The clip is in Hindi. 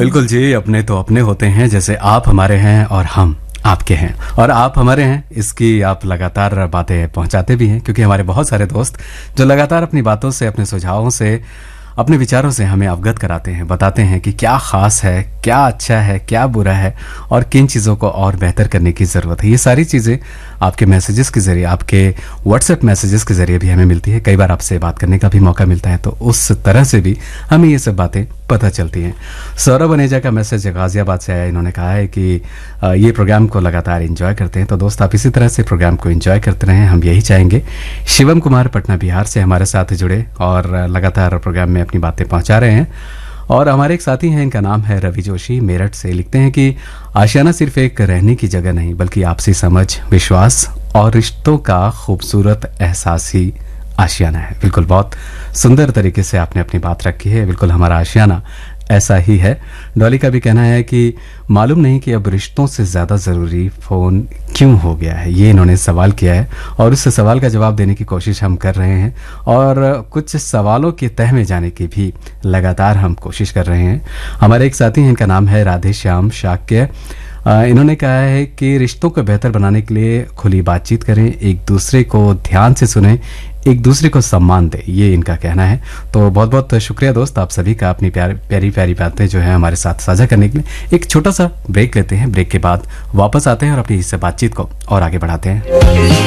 बिल्कुल जी, अपने तो अपने होते हैं, जैसे आप हमारे हैं और हम आपके हैं और आप हमारे हैं। इसकी आप लगातार बातें पहुंचाते भी हैं, क्योंकि हमारे बहुत सारे दोस्त जो लगातार अपनी बातों से, अपने सुझावों से, अपने विचारों से हमें अवगत कराते हैं, बताते हैं कि क्या खास है, क्या अच्छा है, क्या बुरा है और किन चीज़ों को और बेहतर करने की ज़रूरत है। ये सारी चीज़ें आपके मैसेजेस के ज़रिए, आपके व्हाट्सएप मैसेजेस के ज़रिए भी हमें मिलती है। कई बार आपसे बात करने का भी मौका मिलता है, तो उस तरह से भी हमें ये सब बातें पता चलती हैं। सौरभ अनेजा का मैसेज गाजियाबाद से आया। इन्होंने कहा है कि ये प्रोग्राम को लगातार एंजॉय करते हैं। तो दोस्त, आप इसी तरह से प्रोग्राम को एंजॉय करते रहें, हम यही चाहेंगे। शिवम कुमार पटना बिहार से हमारे साथ जुड़े और लगातार प्रोग्राम में अपनी बातें पहुंचा रहे हैं। और हमारे एक साथी हैं, इनका नाम है रवि जोशी, मेरठ से। लिखते हैं कि आशियाना सिर्फ एक रहने की जगह नहीं, बल्कि आपसी समझ, विश्वास और रिश्तों का खूबसूरत एहसास ही आशियाना है। बिल्कुल, बहुत सुंदर तरीके से आपने अपनी बात रखी है। बिल्कुल हमारा आशियाना ऐसा ही है। डॉली का भी कहना है कि मालूम नहीं कि अब रिश्तों से ज़्यादा ज़रूरी फ़ोन क्यों हो गया है। ये इन्होंने सवाल किया है और उस सवाल का जवाब देने की कोशिश हम कर रहे हैं और कुछ सवालों के तह में जाने की भी लगातार हम कोशिश कर रहे हैं। हमारे एक साथी हैं, इनका नाम है राधे श्याम शाक्य। इन्होंने कहा है कि रिश्तों को बेहतर बनाने के लिए खुली बातचीत करें, एक दूसरे को ध्यान से सुनें, एक दूसरे को सम्मान दें, ये इनका कहना है। तो बहुत बहुत शुक्रिया दोस्त, आप सभी का अपनी प्यारी प्यारी बातें जो है हमारे साथ साझा करने के लिए। एक छोटा सा ब्रेक लेते हैं, ब्रेक के बाद वापस आते हैं और अपनी इस बातचीत को और आगे बढ़ाते हैं।